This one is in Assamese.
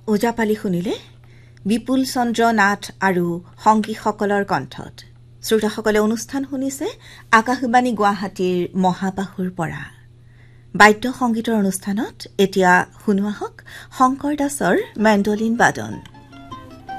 ওজাপালি শুনিলে বিপুল চন্দ্ৰ নাথ আৰু সংগীসকলৰ কণ্ঠত। শ্ৰোতাসকলে অনুষ্ঠান শুনিছে আকাশবাণী গুৱাহাটীৰ মহাবাহুৰ পৰা। বাদ্য সংগীতৰ অনুষ্ঠানত এতিয়া শুনোৱা হওক শংকৰ দাসৰ মেণ্ডলিন বাদন।